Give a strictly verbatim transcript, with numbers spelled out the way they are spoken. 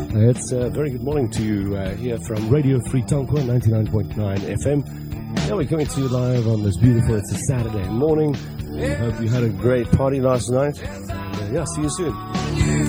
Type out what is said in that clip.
It's a very good morning to you uh, here from Radio Free Tankwa, ninety-nine point nine F M. Yeah, we're coming to you live on this beautiful, it's a Saturday morning. I hope you had a great party last night. And, uh, yeah, see you soon.